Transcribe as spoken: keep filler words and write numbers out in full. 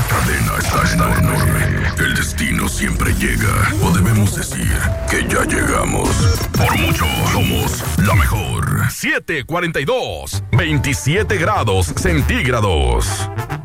cadena está enorme. El destino siempre llega. O debemos decir que ya llegamos. Por mucho, somos la mejor. siete cuarenta y dos, veintisiete grados centígrados.